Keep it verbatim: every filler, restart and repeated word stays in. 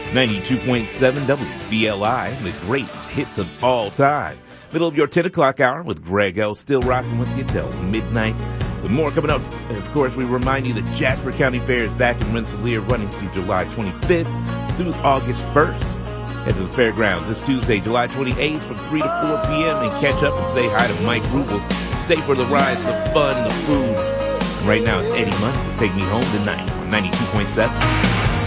ninety-two point seven W B L I, the greatest hits of all time. Middle of your ten o'clock hour with Greg L. Still rocking with you till midnight. With more coming up, and of course, we remind you that Jasper County Fair is back in Rensselaer running through July twenty-fifth through August first. Head to the fairgrounds this Tuesday, July twenty-eighth from three to four p.m. and catch up and say hi to Mike Rubel. Stay for the rides, the fun, the food. And right now it's Eddie Money to Take Me Home Tonight on ninety-two point seven.